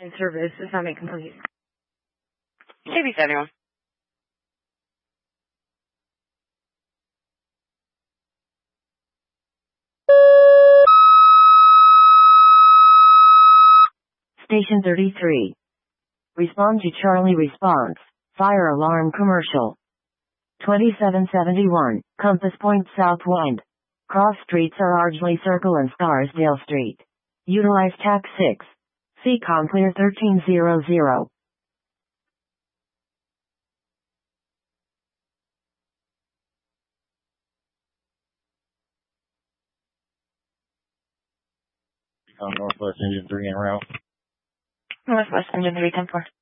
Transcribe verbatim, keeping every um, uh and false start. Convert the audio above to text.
In service assignment complete. C B seventy-one. Station thirty-three. Respond to Charlie response. Fire alarm commercial. twenty-seven seventy-one, Compass Point Southwind. Cross streets are Ardsley Circle and Scarsdale Street. Utilize tack six. C COM clear thirteen hundred. Northwest Engine three en route. Northwest Engine three ten four.